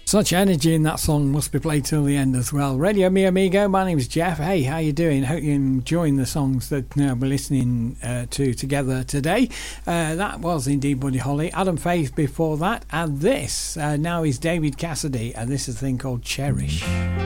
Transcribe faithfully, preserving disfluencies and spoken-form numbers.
Such energy in that song, must be played till the end as well. Radio Mi Amigo, my name's Jeff. Hey, how you doing? Hope you're enjoying the songs that uh, we're listening uh, to together today. Uh, that was indeed Buddy Holly. Adam Faith before that. And this uh, now is David Cassidy, and this is a thing called Cherish.